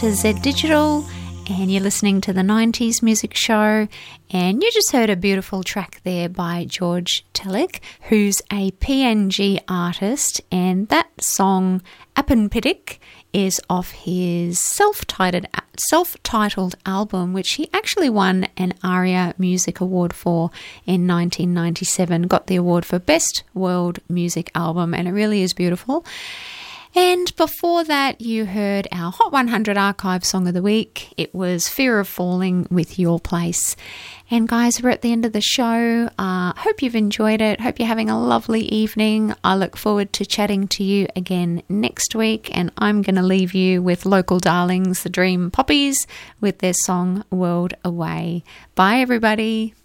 to Z Digital, and you're listening to the 90s Music Show, and you just heard a beautiful track there by George Telek, who's a PNG artist, and that song Appenpitik is off his self-titled album, which he actually won an ARIA Music Award for in 1997. Got the award for Best World Music Album, and it really is beautiful. And before that, you heard our Hot 100 Archive Song of the Week. It was Fear of Falling with Your Place. And guys, we're at the end of the show. Hope you've enjoyed it. Hope you're having a lovely evening. I look forward to chatting to you again next week. And I'm going to leave you with local darlings, the Dream Poppies, with their song World Away. Bye, everybody.